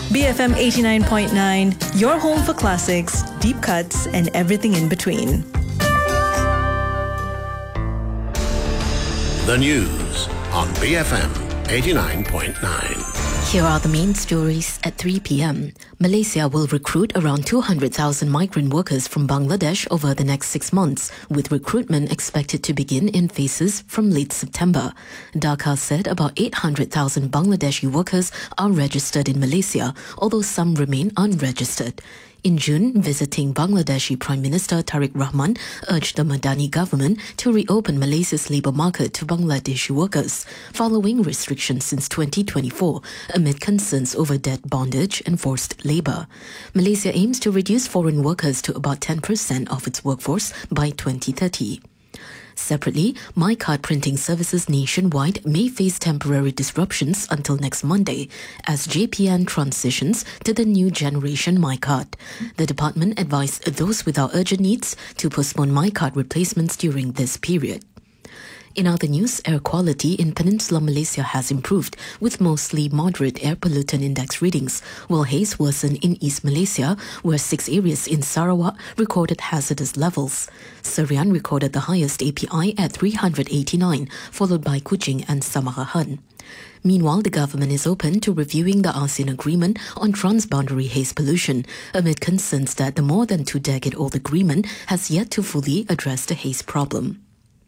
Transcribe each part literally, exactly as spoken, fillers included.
B F M eighty-nine point nine, your home for classics, deep cuts, and everything in between. The news on B F M eighty-nine point nine. Here are the main stories at three p.m. Malaysia will recruit around two hundred thousand migrant workers from Bangladesh over the next six months, with recruitment expected to begin in phases from late September. Dhaka said about eight hundred thousand Bangladeshi workers are registered in Malaysia, although some remain unregistered. In June, visiting Bangladeshi Prime Minister Tariq Rahman urged the Madani government to reopen Malaysia's labour market to Bangladeshi workers, following restrictions since twenty twenty-four amid concerns over debt bondage and forced labour. Malaysia aims to reduce foreign workers to about ten percent of its workforce by twenty thirty. Separately, MyCard printing services nationwide may face temporary disruptions until next Monday as J P N transitions to the new generation MyCard. The department advised those without urgent needs to postpone MyCard replacements during this period. In other news, air quality in Peninsular Malaysia has improved, with mostly moderate air pollutant index readings, while haze worsened in East Malaysia, where six areas in Sarawak recorded hazardous levels. Serian recorded the highest A P I at three hundred eighty-nine, followed by Kuching and Samarahan. Meanwhile, the government is open to reviewing the ASEAN Agreement on transboundary haze pollution, amid concerns that the more than two-decade-old agreement has yet to fully address the haze problem.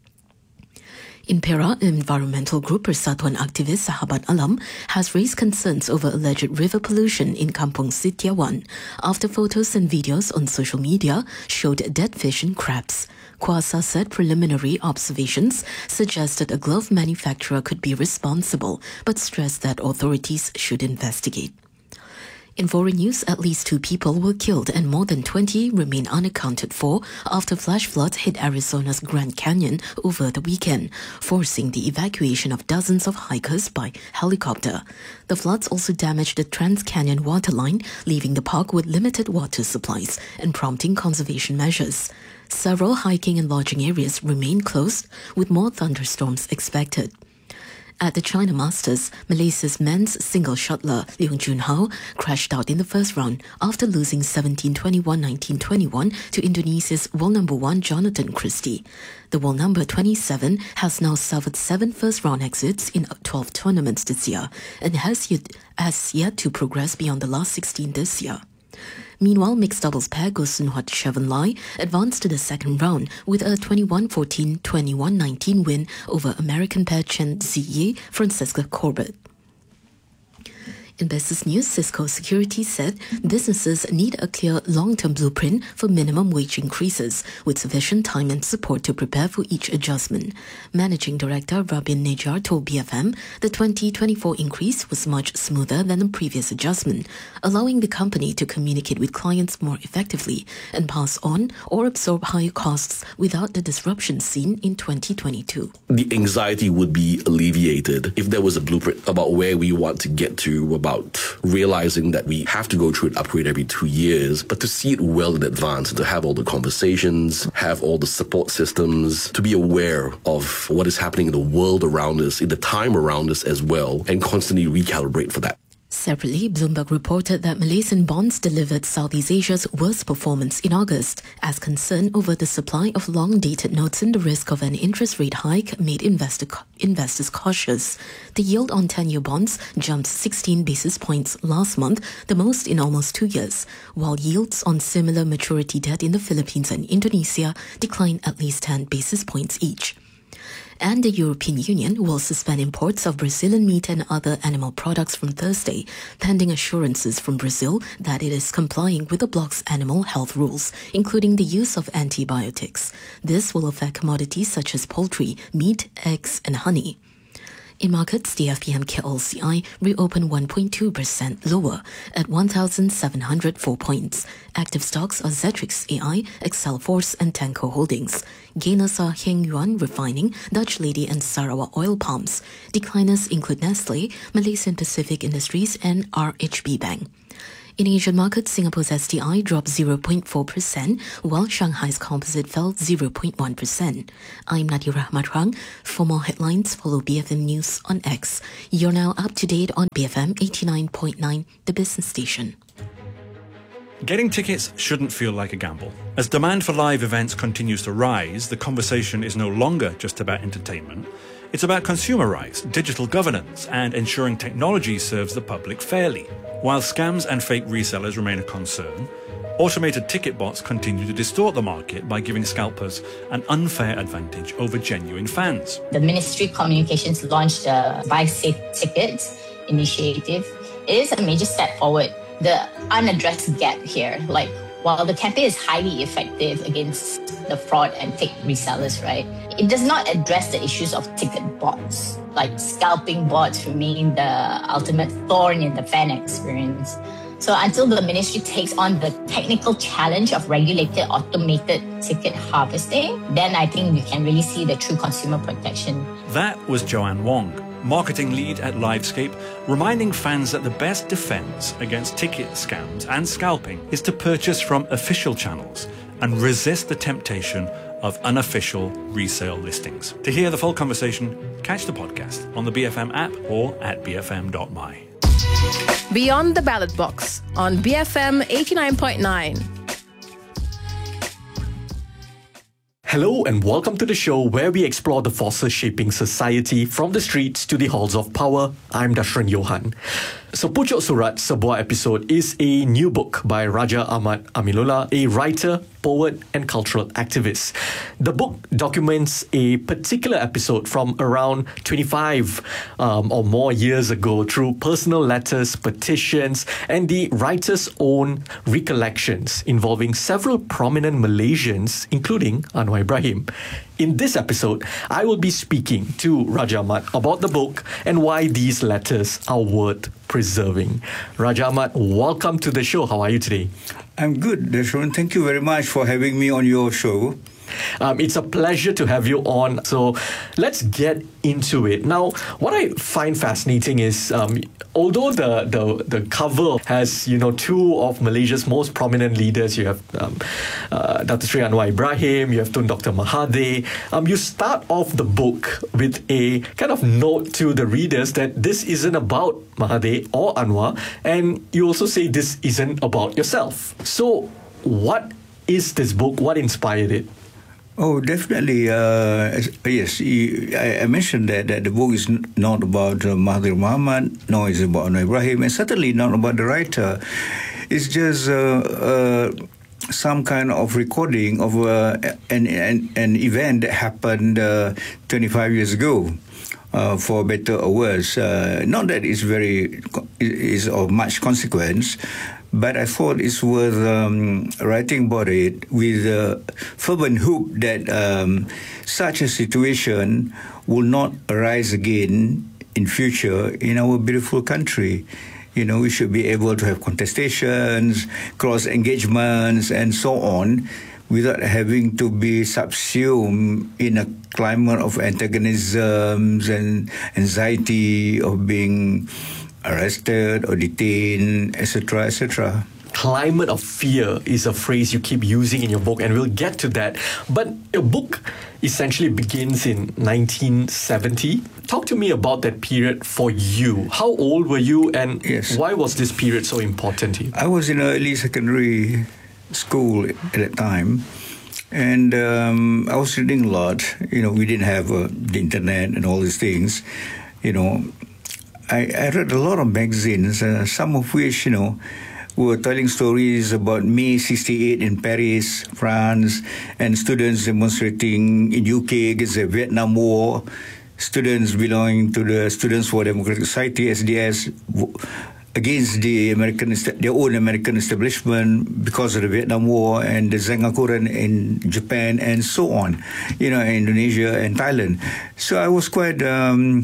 In Perak, environmental group Persatuan Aktivis Sahabat Alam has raised concerns over alleged river pollution in Kampung Sitiawan after photos and videos on social media showed dead fish and crabs. Kuasa said preliminary observations suggested a glove manufacturer could be responsible, but stressed that authorities should investigate. In foreign news, at least two people were killed and more than twenty remain unaccounted for after flash floods hit Arizona's Grand Canyon over the weekend, forcing the evacuation of dozens of hikers by helicopter. The floods also damaged the Trans-Canyon waterline, leaving the park with limited water supplies and prompting conservation measures. Several hiking and lodging areas remain closed, with more thunderstorms expected. At the China Masters, Malaysia's men's single shuttler Leung Junhao crashed out in the first round after losing seventeen twenty-one, nineteen twenty-one to Indonesia's world number one Jonathan Christie. The world number twenty-seven has now suffered seven first-round exits in twelve tournaments this year and has yet, has yet to progress beyond the last sixteen this year. Meanwhile, mixed doubles pair Goh Soon Huat Chevon Lai advanced to the second round with a twenty-one fourteen, twenty-one nineteen win over American pair Chen Ziyi, Francesca Corbett. In business news, Cisco Securities said businesses need a clear long-term blueprint for minimum wage increases, with sufficient time and support to prepare for each adjustment. Managing Director Rabin Nejar told B F M the twenty twenty-four increase was much smoother than the previous adjustment, allowing the company to communicate with clients more effectively and pass on or absorb higher costs without the disruption seen in twenty twenty-two. The anxiety would be alleviated if there was a blueprint about where we want to get to, about realizing that we have to go through an upgrade every two years, but to see it well in advance and to have all the conversations, have all the support systems, to be aware of what is happening in the world around us, in the time around us as well, and constantly recalibrate for that. Separately, Bloomberg reported that Malaysian bonds delivered Southeast Asia's worst performance in August, as concern over the supply of long-dated notes and the risk of an interest rate hike made investor, investors cautious. The yield on ten-year bonds jumped sixteen basis points last month, the most in almost two years, while yields on similar maturity debt in the Philippines and Indonesia declined at least ten basis points each. And the European Union will suspend imports of Brazilian meat and other animal products from Thursday, pending assurances from Brazil that it is complying with the bloc's animal health rules, including the use of antibiotics. This will affect commodities such as poultry, meat, eggs, and honey. In markets, the F P M K L C I reopened one point two percent lower at one thousand seven hundred four points. Active stocks are Zetrix A I, Excel Force, and Tenco Holdings. Gainers are Heng Yuan Refining, Dutch Lady, and Sarawak Oil Palms. Decliners include Nestle, Malaysian Pacific Industries, and R H B Bank. In Asian markets, Singapore's S T I dropped zero point four percent, while Shanghai's composite fell zero point one percent. I'm Nadia Rahmat. For more headlines, follow B F M News on X. You're now up to date on B F M eighty-nine point nine, the business station. Getting tickets shouldn't feel like a gamble. As demand for live events continues to rise, the conversation is no longer just about entertainment. It's about consumer rights, digital governance, and ensuring technology serves the public fairly. While scams and fake resellers remain a concern, automated ticket bots continue to distort the market by giving scalpers an unfair advantage over genuine fans. The Ministry of Communications launched the Buy Safe Tickets initiative. It is a major step forward. The unaddressed gap here, like while the campaign is highly effective against the fraud and fake resellers, right, it does not address the issues of ticket bots. Like scalping bots remain the ultimate thorn in the fan experience. So until the ministry takes on the technical challenge of regulated automated ticket harvesting, then I think we can really see the true consumer protection. That was Joanne Wong, marketing lead at Livescape, reminding fans that the best defense against ticket scams and scalping is to purchase from official channels and resist the temptation of unofficial resale listings. To hear the full conversation, catch the podcast on the B F M app or at b f m dot my. Beyond the Ballot Box on B F M eighty-nine point nine. Hello and welcome to the show where we explore the forces shaping society from the streets to the halls of power. I'm Dashran Johan. So Pucuk Surat, sebuah episode, is a new book by Raja Ahmad Aminullah, a writer, poet and cultural activist. The book documents a particular episode from around twenty-five um, or more years ago through personal letters, petitions and the writer's own recollections involving several prominent Malaysians, including Anwar Ibrahim. In this episode, I will be speaking to Raja Ahmad about the book and why these letters are worth preserving. Raja Ahmad, welcome to the show. How are you today? I'm good, Dashran. Thank you very much for having me on your show. Um, it's a pleasure to have you on. So let's get into it. Now, what I find fascinating is, um, although the, the the cover has, you know, two of Malaysia's most prominent leaders, you have um, uh, Datuk Seri Anwar Ibrahim, you have Tun Doctor Mahathir, um, you start off the book with a kind of note to the readers that this isn't about Mahathir or Anwar, and you also say this isn't about yourself. So what is this book? What inspired it? Oh, definitely. Uh, yes, I, I mentioned that, that the book is not about uh, Mahathir Mohamad, nor is it about Anwar Ibrahim, and certainly not about the writer. It's just uh, uh, some kind of recording of uh, an, an, an event that happened uh, twenty-five years ago. Uh, for better or worse, uh, not that it's very is of much consequence, but I thought it's worth um, writing about it with a fervent hope that um, such a situation will not arise again in future in our beautiful country. You know, we should be able to have contestations, cross engagements, and so on, without having to be subsumed in a climate of antagonisms and anxiety of being arrested or detained, et cetera, et cetera. Climate of fear is a phrase you keep using in your book, and we'll get to that. But your book essentially begins in nineteen seventy. Talk to me about that period for you. How old were you, and yes. why was this period so important to you? I was in early secondary school at that time, and um, I was reading a lot. You know, we didn't have uh, the internet and all these things. You know, I, I read a lot of magazines, uh, some of which, you know, were telling stories about May sixty-eight in Paris, France, and students demonstrating in U K against the Vietnam War, students belonging to the Students for Democratic Society, S D S, against the American, their own American establishment because of the Vietnam War, and the Zengakuren in Japan, and so on, you know, Indonesia and Thailand. So I was quite um,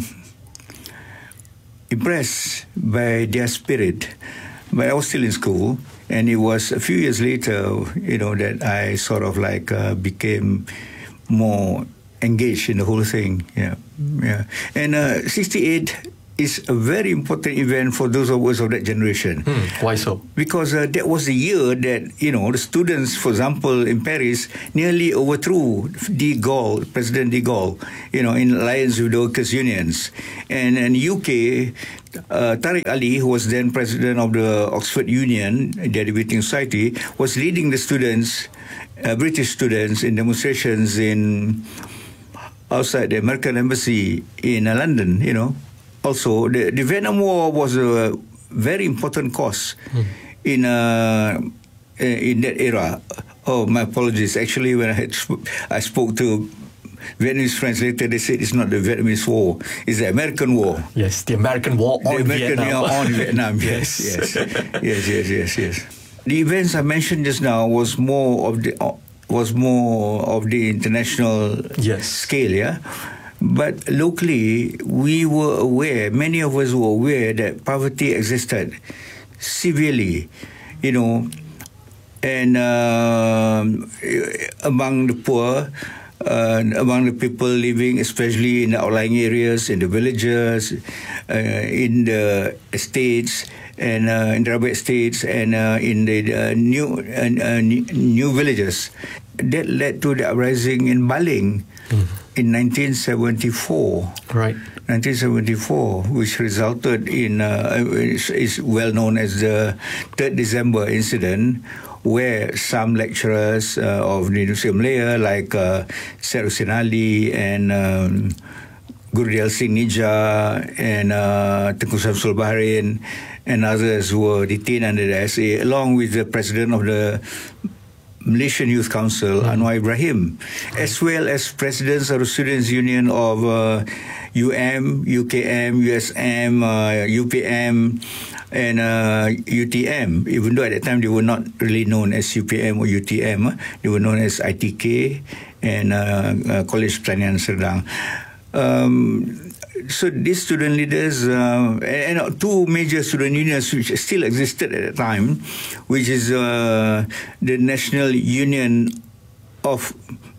impressed by their spirit. But I was still in school, and it was a few years later, you know, that I sort of like uh, became more engaged in the whole thing. Yeah, yeah. And uh, sixty-eight is a very important event for those of us of that generation. Hmm, why so? Because uh, that was the year that, you know, the students, for example, in Paris, nearly overthrew de Gaulle, President de Gaulle, you know, in alliance with the workers' unions. And in U K, uh, Tariq Ali, who was then president of the Oxford Union, the Debating Society, was leading the students, uh, British students, in demonstrations in outside the American embassy in uh, London, you know. Also, the, the Vietnam War was a very important cause hmm. in uh, in that era. Oh, my apologies. Actually, when I had sp- I spoke to Vietnamese friends later, they said it's not the Vietnamese War, it's the American War. Yes, the American War on the American Vietnam. War on Vietnam, yes, yes, yes, yes, yes, yes. The events I mentioned just now was more of the uh, was more of the international yes. scale, yeah. But locally, we were aware, many of us were aware that poverty existed severely, you know, and uh, among the poor, uh, among the people living, especially in the outlying areas, in the villages, uh, in the estates, and uh, in the rubber estates, and uh, in the uh, new uh, uh, new villages. That led to the uprising in Baling. Mm. In nineteen seventy-four, right? nineteen seventy-four, which resulted in uh, is, is well known as the third December incident, where some lecturers uh, of the University of Malaya, like uh, Syed Hussein Ali and um, Gurudiyal Singh Nija and uh, Tengku Samsul Bahrain and others, were detained under the S A, along with the president of the Malaysian Youth Council, mm. Anwar Ibrahim, right. as well as presidents of the Students' Union of uh, U M, U K M, U S M, uh, U P M, and uh, U T M. Even though at that time they were not really known as U P M or U T M, they were known as I T K and uh, uh, College Pertanian Serdang. Um, So these student leaders, uh, and two major student unions which still existed at that time, which is uh, the National Union of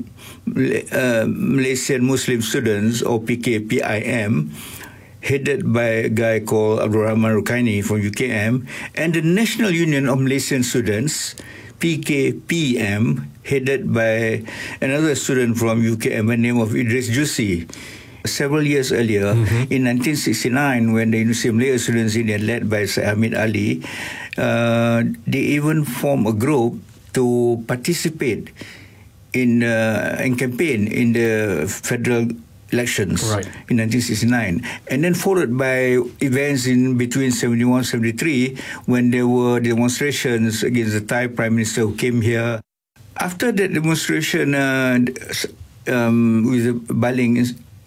uh, Malaysian Muslim Students, or P K P I M, headed by a guy called Abdul Rahman Rukaini from U K M, and the National Union of Malaysian Students, P K P M, headed by another student from U K M by the name of Idris Jusi. Several years earlier, mm-hmm. in nineteen sixty-nine, when the University of Malaya Students' Union, led by Syed Hamid Ali, uh, they even formed a group to participate in uh, in campaign in the federal elections right. in nineteen sixty-nine, and then followed by events in between seventy-one, seventy-three, when there were demonstrations against the Thai Prime Minister who came here. After that demonstration uh, um, with the Baling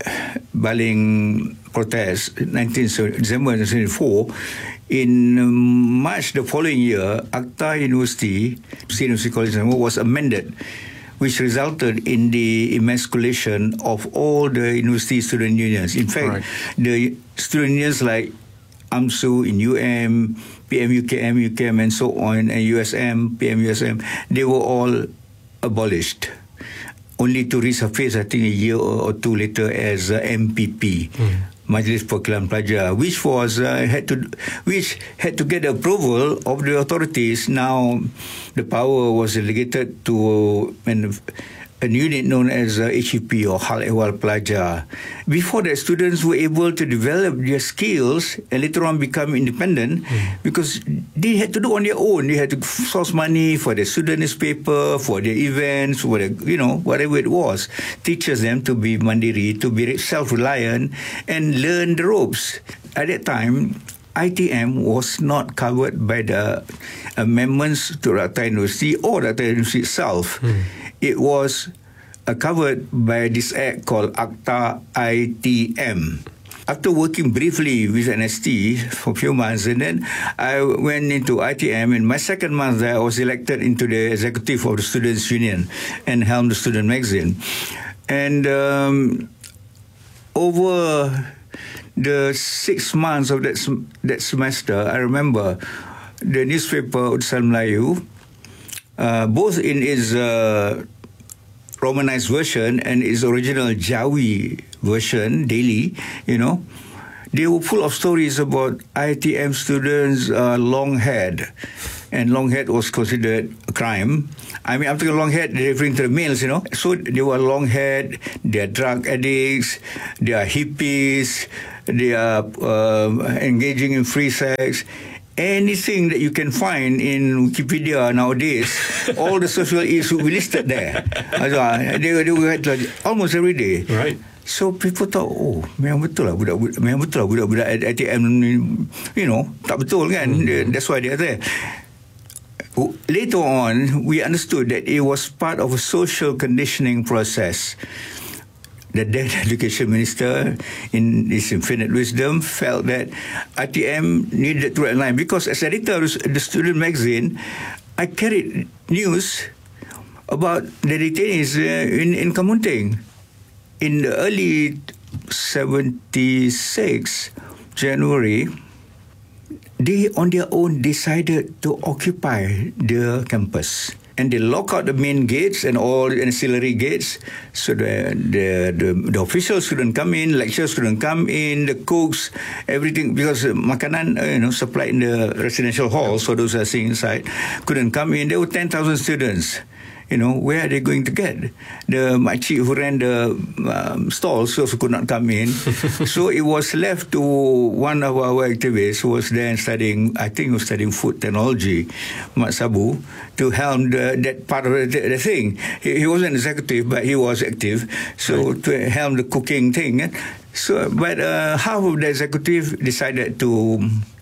Baling protest, December nineteen seventy-four, in March the following year, Akta University, State University College, was amended, which resulted in the emasculation of all the university student unions. In fact, right. the student unions like A M S U in U M, P M U K M, U K M, and so on, and U S M, P M U S M, they were all abolished, only to resurface, I think, a year or two later as uh, M P P, mm. Majlis Perwakilan Pelajar, which was uh, had to which had to get the approval of the authorities. Now, the power was delegated to an, a unit known as uh, H E P, or Hal Ehwal Pelajar. Before that, students were able to develop their skills and later on become independent mm. because they had to do on their own. They had to source money for their student newspaper, for their events, for their, you know, whatever it was. Teaches them to be mandiri, to be self-reliant, and learn the ropes. At that time, I T M was not covered by the amendments to Akta University or Akta University itself. Mm. It was uh, covered by this act called Akta I T M. After working briefly with N S T for a few months, and then I went into I T M. In my second month there, I was elected into the executive of the Students' Union and helmed the student magazine. And um, over the six months of that that semester, I remember the newspaper Utusan Melayu, uh, both in its uh, romanized version and its original Jawi version, daily, you know, they were full of stories about I T M students uh, long-haired. And long-haired was considered a crime. I mean, I'm talking long-haired, they're referring to the males, you know. So they were long-haired, they're drug addicts, they are hippies, they are uh, engaging in free sex. Anything that you can find in Wikipedia nowadays, all the social issues will be listed there. They, they were almost every day. Right. So people thought, oh, memang betul lah budak-budak, memang betul lah budak-budak I T M ni, you know, tak betul kan? Mm-hmm. That's why they are there. Later on, we understood that it was part of a social conditioning process. The then Education Minister, in his infinite wisdom, felt that I T M needed to align. Because as editor of the student magazine, I carried news about the detainees uh, in, in Kamunting. In the early seventy-six, January, they on their own decided to occupy the campus. And they lock out the main gates and all the ancillary gates. So the, the, the, the officials couldn't come in, lecturers couldn't come in, the cooks, everything, because makanan, you know, supplied in the residential hall, so those are staying inside, couldn't come in. There were ten thousand students. You know, where are they going to get? The makcik who ran the um, stalls also could not come in. So it was left to one of our activists who was there studying, I think he was studying food technology, Mat Sabu, to helm the, that part of the, the thing. He, he wasn't executive, but he was active. So right. to helm the cooking thing. Eh? So, but uh, half of the executive decided to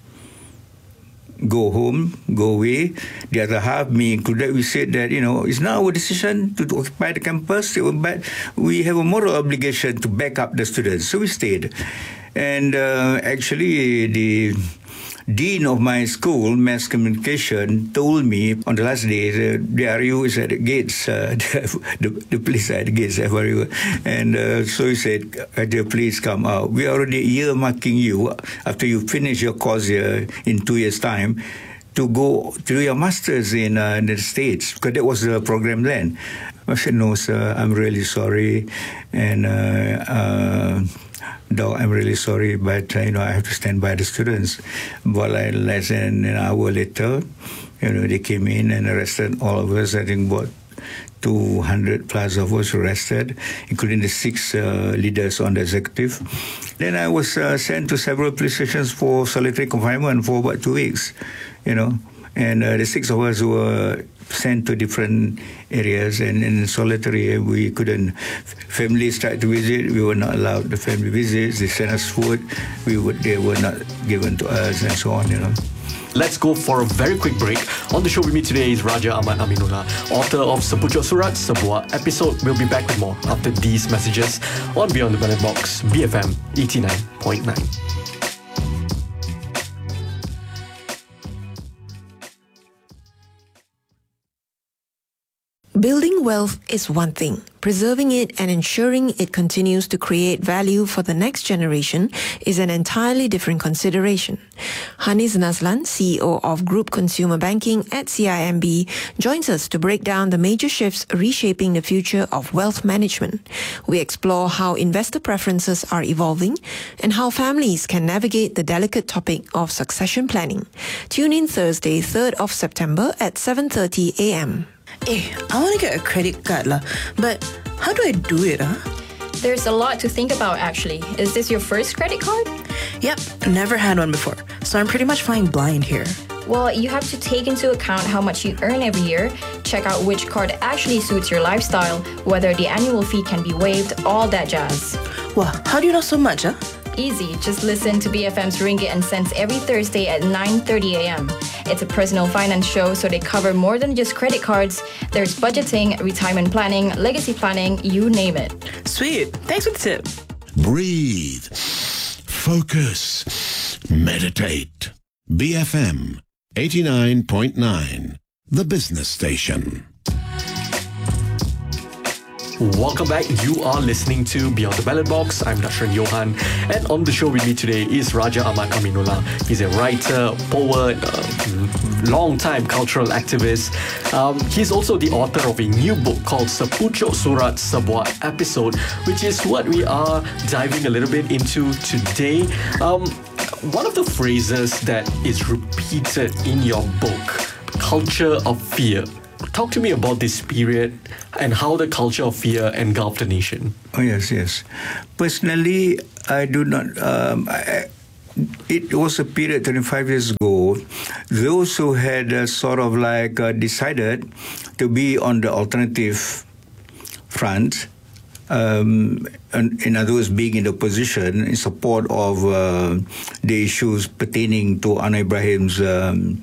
go home, go away. The other half, me included, we said that, you know, it's not our decision to, to occupy the campus, but we have a moral obligation to back up the students. So we stayed. And uh, actually, the dean of my school, mass communication, told me on the last day, the, the R U is at the gates, uh, the, the police at the gates, F R U. And uh, so he said, the police come out. We are already earmarking you after you finish your course here in two years' time to go to do your master's in, uh, in the States, because that was the program then. I said, no, sir, I'm really sorry. And uh, uh, Though I'm really sorry, but uh, you know, I have to stand by the students. But like, less than an hour later, you know, they came in and arrested all of us. I think about two hundred plus of us arrested, including the six uh, leaders on the executive. Then I was uh, sent to several police stations for solitary confinement for about two weeks, you know. And uh, the six of us were sent to different areas, and in solitary we couldn't. Families tried to visit, we were not allowed the family visits. They sent us food, we would they were not given to us, and so on, you know. Let's go for a very quick break. On the show with me today is Raja Ahmad Aminullah, author of Sepucuk Surat, sebuah episode. We'll be back with more after these messages on Beyond the Ballot Box, B F M eighty-nine point nine. Building wealth is one thing. Preserving it and ensuring it continues to create value for the next generation is an entirely different consideration. Hanis Nazlan, C E O of Group Consumer Banking at C I M B, joins us to break down the major shifts reshaping the future of wealth management. We explore how investor preferences are evolving and how families can navigate the delicate topic of succession planning. Tune in Thursday, third of September at seven thirty a.m. Eh, I want to get a credit card lah, but how do I do it, huh? There's a lot to think about, actually. Is this your first credit card? Yep, never had one before, so I'm pretty much flying blind here. Well, you have to take into account how much you earn every year, check out which card actually suits your lifestyle, whether the annual fee can be waived, all that jazz. Wow, how do you know so much, huh? Easy. Just listen to B F M's Ringgit and Cents every Thursday at nine thirty a.m. It's a personal finance show, so they cover more than just credit cards. There's budgeting, retirement planning, legacy planning, you name it. Sweet. Thanks for the tip. Breathe. Focus. Meditate. B F M eighty-nine point nine, the business station. Welcome back. You are listening to Beyond the Ballot Box. I'm Dashran Johan. And on the show with me today is Raja Ahmad Aminullah. He's a writer, poet, uh, long-time cultural activist. Um, he's also the author of a new book called Sepucuk Surat Sebuah Episode, which is what we are diving a little bit into today. Um, one of the phrases that is repeated in your book, culture of fear. Talk to me about this period and how the culture of fear engulfed the nation. Oh, yes, yes. Personally, I do not... Um, I, it was a period twenty-five years ago. Those who had uh, sort of like uh, decided to be on the alternative front, um, and, in other words, being in the opposition in support of uh, the issues pertaining to Anwar Ibrahim's um,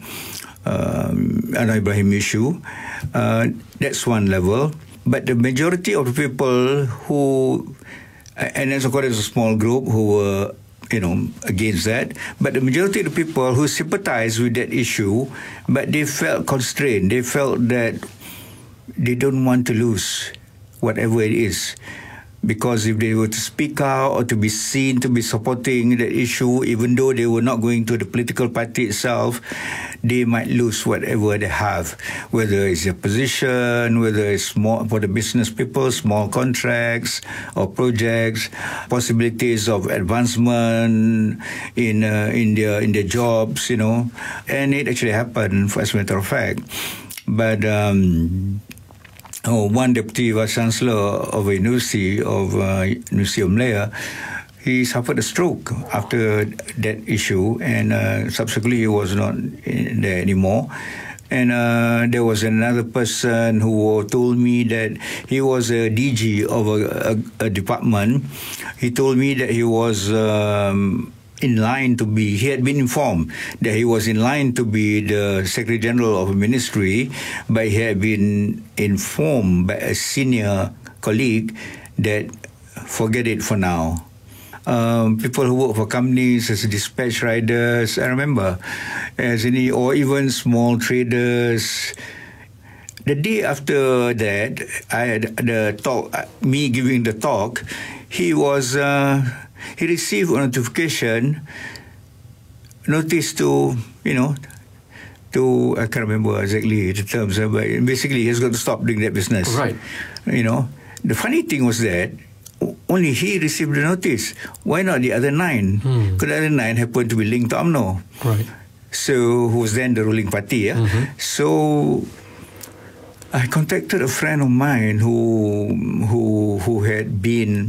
um, Anwar Ibrahim issue. Uh, that's one level. But the majority of the people who, and as of course there's a small group who were, you know, against that, but the majority of the people who sympathized with that issue, but they felt constrained. They felt that they don't want to lose whatever it is. Because if they were to speak out or to be seen to be supporting that issue, even though they were not going to the political party itself, they might lose whatever they have, whether it's a position, whether it's small, for the business people, small contracts or projects, possibilities of advancement in uh, in their in their jobs, you know, and it actually happened, as a matter of fact. But um, oh, one deputy vice chancellor of a university of uh, University of Malaya, he suffered a stroke after that issue, and uh, subsequently he was not in there anymore. And uh, there was another person who told me that he was a D G of a, a, a department. He told me that he was um, in line to be, he had been informed that he was in line to be the Secretary General of a ministry, but he had been informed by a senior colleague that forget it for now. Um, people who work for companies as dispatch riders, I remember, as any, or even small traders. The day after that, I had the talk, me giving the talk, he was, uh, he received a notification, notice to, you know, to, I can't remember exactly the terms, but basically he's got to stop doing that business. Right. You know, the funny thing was that only he received the notice. Why not the other nine? Hmm. Because the other nine happened to be linked to U M N O. Right. So, who was then the ruling party. Yeah? Mm-hmm. So, I contacted a friend of mine who who who had been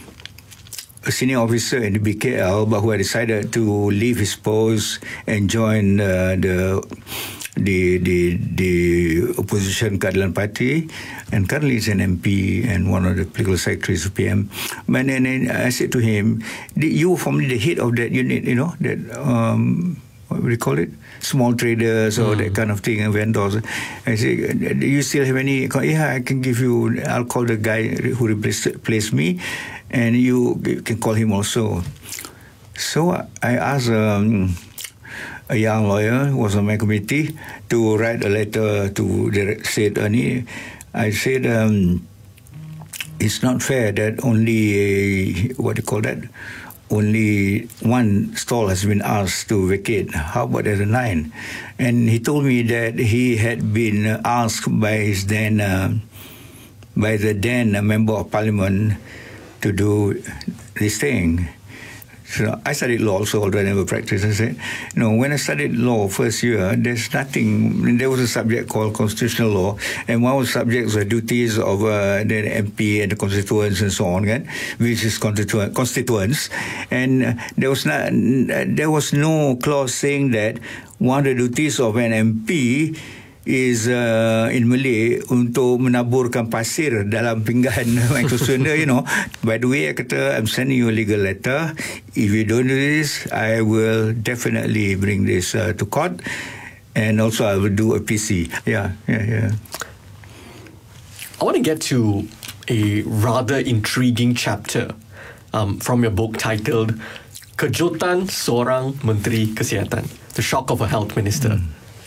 a senior officer in the B K L, but who had decided to leave his post and join uh, the the the the opposition Keadilan Party, and currently he's an M P and one of the political secretaries of P M. But then, then I said to him, "You were formerly the head of that unit, you know, that um, what would you call it? Small traders or mm. that kind of thing, and vendors." I said, "Do you still have any?" "Yeah, I can give you. I'll call the guy who replaced, replaced me, and you can call him also." So I asked um, a young lawyer who was on my committee to write a letter to the said Ernie. I said, um, it's not fair that only a, what do you call that? Only one stall has been asked to vacate. How about the other nine? And he told me that he had been asked by his then, uh, by the then member of parliament to do this thing. So I studied law also, although I never practiced. I said, you know, when I studied law first year, there's nothing, there was a subject called constitutional law, and one of the subjects were duties of uh, the M P and the constituents and so on, right? Which is constitu- constituents. And there was not, there was no clause saying that one of the duties of an M P is uh, in Malay untuk menaburkan pasir dalam pinggan yang susun dia, you know. By the way, I kata, I'm sending you a legal letter. If you don't do this, I will definitely bring this uh, to court, and also I will do a P C. Yeah, yeah, yeah. I want to get to a rather intriguing chapter um, from your book titled Kejutan Seorang Menteri Kesihatan, The Shock of a Health Minister. Mm.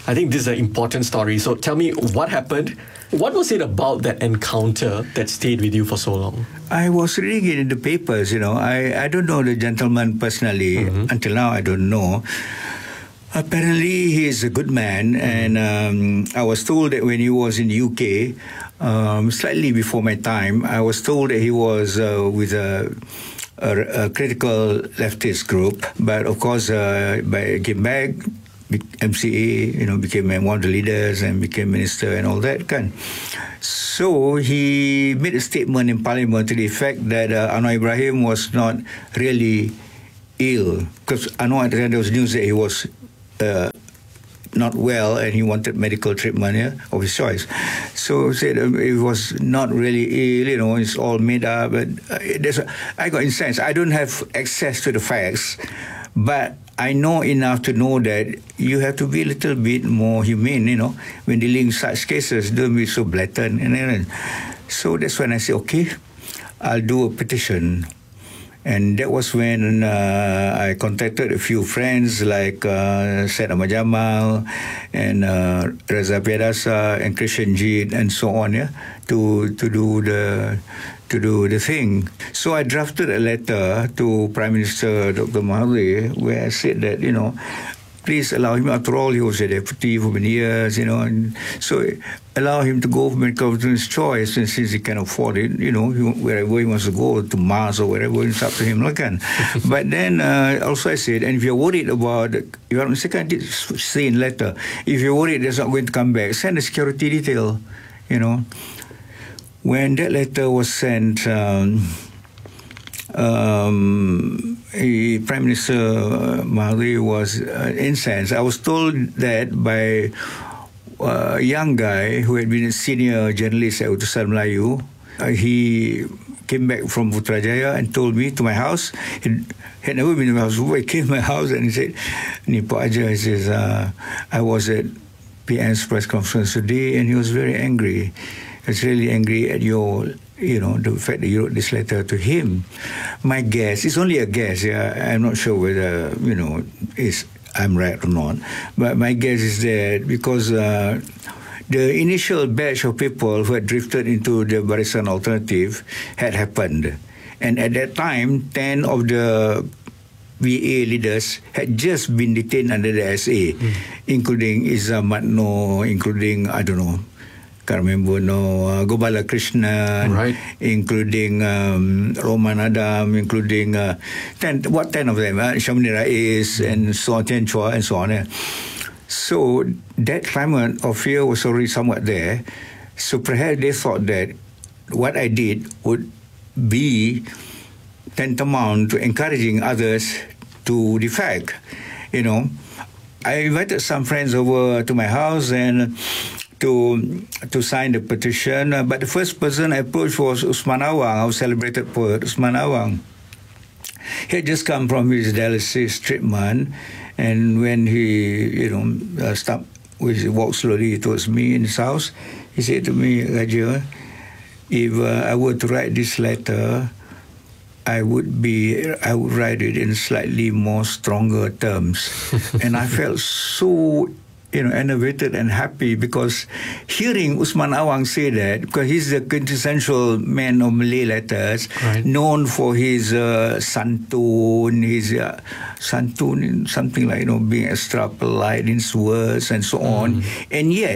I think this is an important story. So tell me, what happened? What was it about that encounter that stayed with you for so long? I was reading it in the papers, you know. I, I don't know the gentleman personally. Mm-hmm. Until now, I don't know. Apparently, he is a good man. Mm-hmm. And um, I was told that when he was in the U K, um, slightly before my time, I was told that he was uh, with a, a, a critical leftist group. But of course, uh, by came back, M C A, you know, became one of the leaders and became minister and all that, kan. So he made a statement in Parliament to the effect that uh, Anwar Ibrahim was not really ill, because Anwar, there was news that he was uh, not well and he wanted medical treatment, yeah, of his choice. So he said um, it was not really ill, you know, it's all made up. But uh, there's a, I got incensed. I don't have access to the facts, but I know enough to know that you have to be a little bit more humane, you know, when dealing with such cases. Don't be so blatant. And then, so that's when I said, okay, I'll do a petition. And that was when uh, I contacted a few friends like uh, Syed Ahmad Jamal and uh, Reza Piadasa and Christian Jeet and so on, yeah, to to do the to do the thing. So I drafted a letter to Prime Minister Doctor Mahathir where I said that, you know, please allow him, after all, he was a deputy for many years, you know, and so allow him to go for medical of his choice, and since he can afford it, you know, he, wherever he wants to go, to Mars or wherever, it's up to him. Like, but then uh, also I said, and if you're worried about, if you're on second, I did say in letter, if you're worried that's not going to come back, send a security detail, you know. When that letter was sent, um, um, a Prime Minister Mahathir was uh, incensed. I was told that by uh, a young guy who had been a senior journalist at Utusan Melayu. Uh, he came back from Putrajaya and told me to my house. He had never been to my house before. He came to my house and he said, "Ni Pak Aja," he says, uh, I was at P N's press conference today, and he was very angry. He was really angry at your, you know, the fact that you wrote this letter to him. My guess, it's only a guess, yeah, I'm not sure whether, you know, is I'm right or not, but my guess is that because uh, the initial batch of people who had drifted into the Barisan Alternative had happened. And at that time, ten of the V A leaders had just been detained under the S A, mm. including Izzah Matno, including, I don't know, can't remember, no, uh, Gopala Krishnan, right. including um, Roman Adam, including, uh, ten, what, ten of them, uh, Shamini Rais, mm. and so on, Tian Chua, and so on. Yeah. So that climate of fear was already somewhat there. So perhaps they thought that what I did would be tantamount to encouraging others to defect, you know. I invited some friends over to my house and to to sign the petition, uh, but the first person I approached was Usman Awang, our celebrated poet, Usman Awang. He had just come from his dialysis treatment, and when he, you know, uh, stopped, he walked slowly towards me in his house, he said to me, "Raja, if uh, I were to write this letter, I would be, I would write it in slightly more stronger terms." And I felt so, you know, enervated and happy because hearing Usman Awang say that, because he's the quintessential man of Malay letters, right. known for his uh, santun, his uh, santun, something like, you know, being extra polite in his words and so on. Mm. And yet,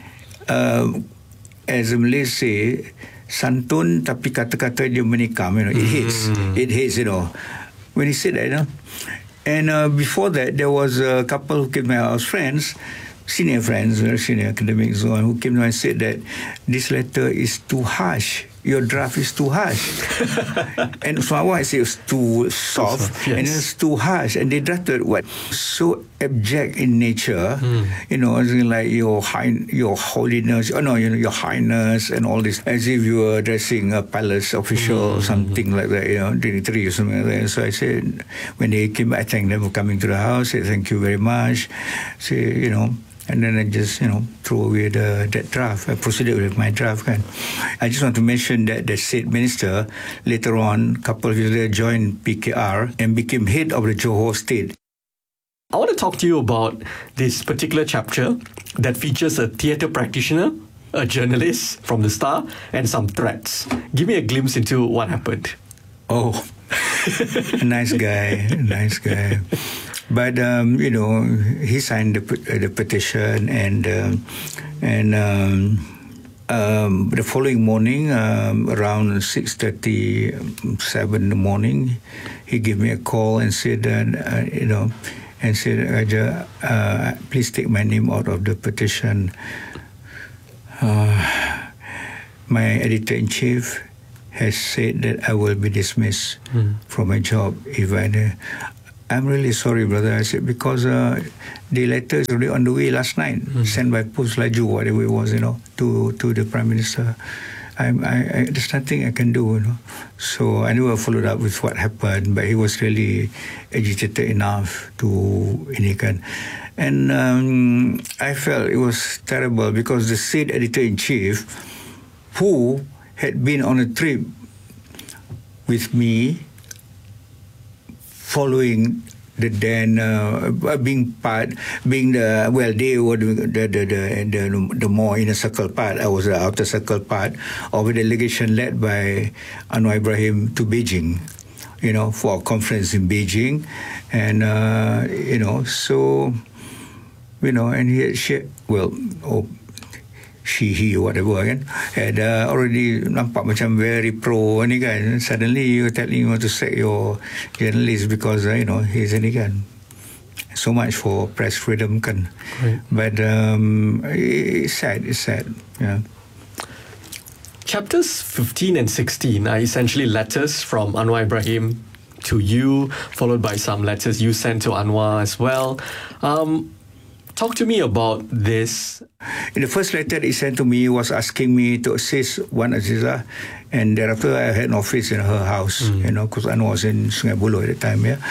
uh, as the Malays say, santun tapi kata-kata dia menikam, you know, it hits, mm. it hits, you know. When he said that, you know. And uh, before that, there was a couple who came to my house, friends, senior friends, very senior academics, who came to me and said that this letter is too harsh. Your draft is too harsh. And so I say it's too soft, yes. and it's too harsh. And they drafted what? So abject in nature, mm. you know, as in like your high, your holiness, oh no, you know, your highness and all this, as if you were addressing a palace official mm. or something like that, you know, dignitary or something like that. So I said, when they came, I thanked them for coming to the house, I said, thank you very much. Say, you know, and then I just, you know, threw away the, that draft. I proceeded with my draft. Kan. I just want to mention that the state minister later on, a couple of years later, joined P K R and became head of the Johor state. I want to talk to you about this particular chapter that features a theatre practitioner, a journalist from the Star, and some threats. Give me a glimpse into what happened. Oh, nice guy, nice guy. But um, you know, he signed the, the petition, and um, and um, um, the following morning, um, around six thirty, seven in the morning, he gave me a call and said that uh, you know, and said, Raja, uh, please take my name out of the petition. Uh, my editor-in-chief has said that I will be dismissed mm. from my job if I... Uh, I'm really sorry, brother. I said, because uh, the letter is already on the way last night, mm. sent by Post Laju, whatever it was, you know, to, to the Prime Minister. I'm, I, I, there's nothing I can do, you know. So I never followed up with what happened, but he was really agitated enough to inikan. And um, I felt it was terrible because the said editor-in-chief, who had been on a trip with me following the then uh, being part, being the, well, they were the, the, the, the, the more inner circle part, I was the outer circle part of a delegation led by Anwar Ibrahim to Beijing, you know, for a conference in Beijing. And, uh, you know, so, you know, and he, she, well, oh, she, he, whatever, kan, had uh, already nampak macam very pro ni kan. Suddenly you're telling you want to sack your journalist because, uh, you know, he's ni kan. So much for press freedom kan. Right. But um, it's sad, it's sad, yeah. Chapters fifteen and sixteen are essentially letters from Anwar Ibrahim to you, followed by some letters you sent to Anwar as well. Um, Talk to me about this. In the first letter he sent to me was asking me to assist Wan Aziza, and thereafter I had an office in her house, mm. you know, because Anwar was in Sungai Buloh at the time, yeah.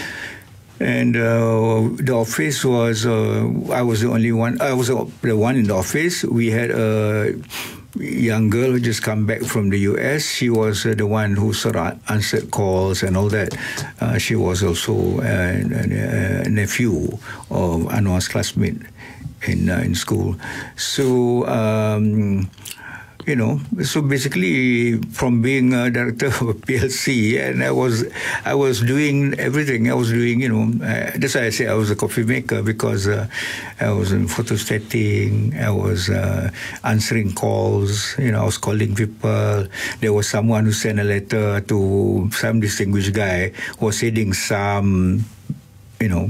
And uh, the office was, uh, I was the only one, I was the one in the office. We had a young girl who just come back from the U S. She was uh, the one who sort of answered calls and all that. Uh, she was also a, a, a nephew of Anwar's classmate in uh, in school. So, um, you know, so basically from being a director of a P L C, and I was I was doing everything. I was doing, you know, uh, that's why I say I was a coffee maker, because uh, I was in photostating, I was uh, answering calls, you know, I was calling people. There was someone who sent a letter to some distinguished guy who was heading some, you know,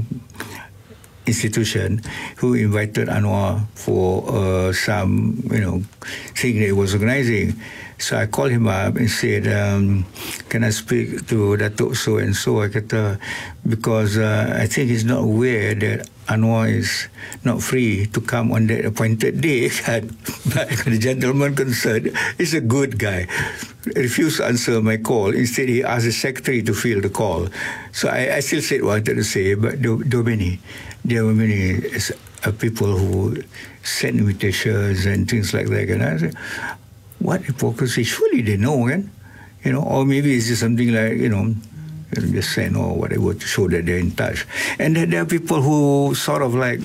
institution, who invited Anwar for uh, some, you know, thing that he was organizing. So I called him up and said, um, can I speak to Datuk so-and-so? I kata, because uh, I think he's not aware that Anwar is not free to come on that appointed day. But the gentleman concerned is a good guy. He refused to answer my call. Instead, he asked the secretary to fill the call. So I, I still said what I wanted to say, but there, there were many. There were many uh, people who sent invitations and things like that. And I said, what hypocrisy? Surely they know, kan? You know, or maybe it's just something like, you know, just send or whatever to show that they're in touch. And there are people who sort of like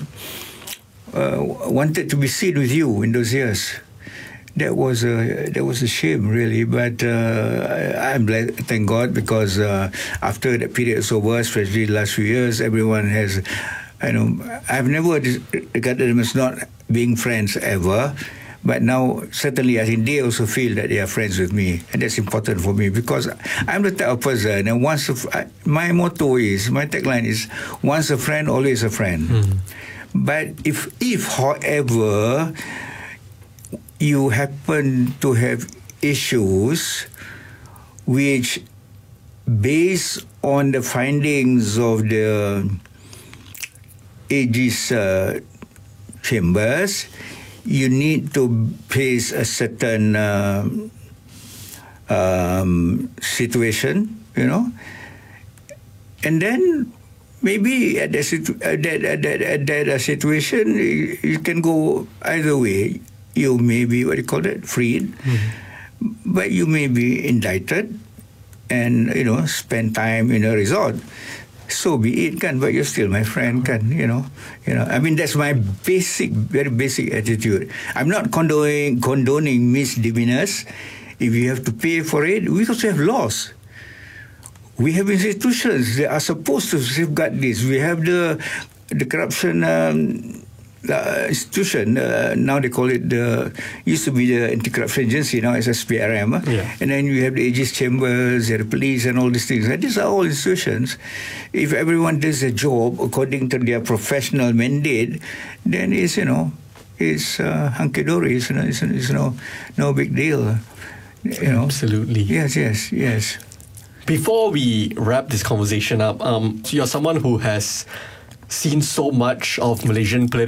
uh, wanted to be seen with you in those years. That was a that was a shame, really. But uh, I'm glad, thank God, because uh, after that period is over, especially the last few years, everyone has. I know I've never regarded them as not being friends ever, but now certainly I think they also feel that they are friends with me, and that's important for me because I'm the type of person. And once a, my motto is, my tagline is, once a friend, always a friend. Mm. But if if, however, you happen to have issues which, based on the findings of the A G's uh, chambers, you need to face a certain uh, um, situation, you know, and then maybe at that, situ- at that, at that, at that uh, situation, you can go either way. You may be, what do you call it, freed, mm-hmm. but you may be indicted and, you know, spend time in a resort. so be it, kan, but you're still my friend, kan, you know. You know, I mean, that's my basic, very basic attitude. I'm not condoning, condoning misdemeanors. If you have to pay for it, we also have laws. We have institutions that are supposed to safeguard this. We have the the corruption um, uh, institution. Uh, now they call it the used to be the anti-corruption agency. Now it's S P R M. Uh? Yeah. And then you have the Aegis chambers, the police, and all these things. And these are all institutions. If everyone does their job according to their professional mandate, then it's, you know, it's uh, hunky-dory. It's, it's, it's no no big deal. You know. Absolutely. Yes, yes, yes. Before we wrap this conversation up, um, you're someone who has seen so much of Malaysian political